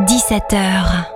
17h.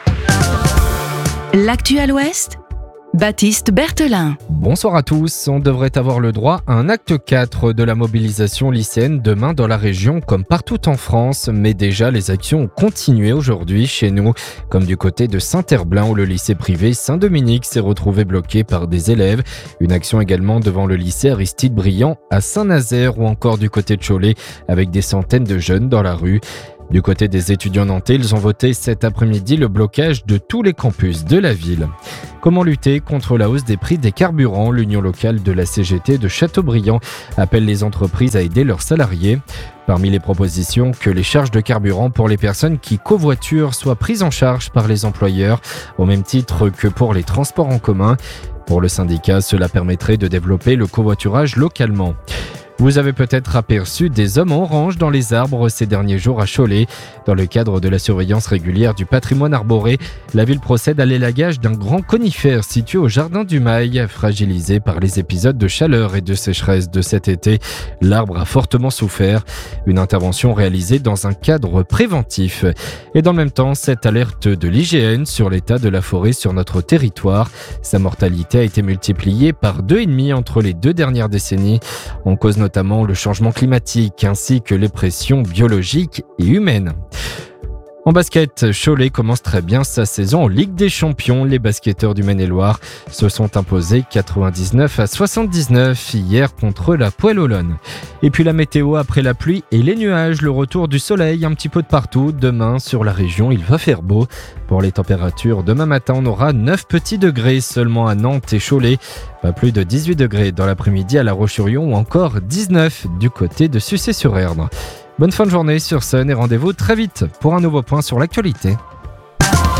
L'actu à l'Ouest, Baptiste Berthelin. Bonsoir à tous, on devrait avoir le droit à un acte 4 de la mobilisation lycéenne demain dans la région comme partout en France, mais déjà les actions ont continué aujourd'hui chez nous, comme du côté de Saint-Herblain où le lycée privé Saint-Dominique s'est retrouvé bloqué par des élèves. Une action également devant le lycée Aristide Briand à Saint-Nazaire ou encore du côté de Cholet avec des centaines de jeunes dans la rue. Du côté des étudiants nantais, ils ont voté cet après-midi le blocage de tous les campus de la ville. Comment lutter contre la hausse des prix des carburants ? L'union locale de la CGT de Châteaubriand appelle les entreprises à aider leurs salariés. Parmi les propositions, que les charges de carburant pour les personnes qui covoiturent soient prises en charge par les employeurs, au même titre que pour les transports en commun. Pour le syndicat, cela permettrait de développer le covoiturage localement. Vous avez peut-être aperçu des hommes orange dans les arbres ces derniers jours à Cholet. Dans le cadre de la surveillance régulière du patrimoine arboré, la ville procède à l'élagage d'un grand conifère situé au jardin du Mail. Fragilisé par les épisodes de chaleur et de sécheresse de cet été, l'arbre a fortement souffert. Une intervention réalisée dans un cadre préventif. Et dans le même temps, cette alerte de l'IGN sur l'état de la forêt sur notre territoire. Sa mortalité a été multipliée par 2,5 entre les 2 dernières décennies. On cause notamment le changement climatique ainsi que les pressions biologiques et humaines. En basket, Cholet commence très bien sa saison en Ligue des Champions. Les basketteurs du Maine-et-Loire se sont imposés 99-79 hier contre la Poelle-Olonne. Et puis la météo après la pluie et les nuages, le retour du soleil un petit peu de partout. Demain sur la région, il va faire beau. Pour les températures, demain matin, on aura 9 petits degrés seulement à Nantes et Cholet. Pas plus de 18 degrés dans l'après-midi à La Roche-sur-Yon ou encore 19 du côté de Sucé-sur-Erdre. Bonne fin de journée sur Sun et rendez-vous très vite pour un nouveau point sur l'actualité.